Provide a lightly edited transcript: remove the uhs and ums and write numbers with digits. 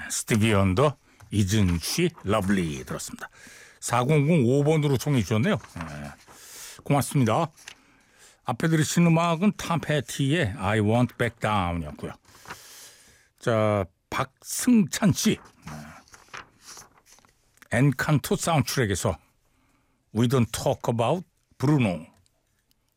스티비 언더, 이준씨, 러블리 들었습니다. 4005번으로 청해 주셨네요. 고맙습니다. 앞에 들으신 음악은 탐 패티의 I Want Back Down이었고요. 자, 박승찬 씨, 엔칸토 사운드트랙에서 We Don't Talk About 브루노